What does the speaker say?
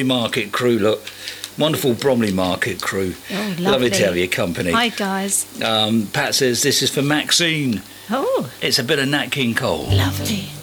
Market crew, look. Wonderful Bromley Market crew. Oh, Lovely to lovely. have your company. Hi, guys. Pat says this is for Maxine. Oh, It's a bit of Nat King Cole. lovely.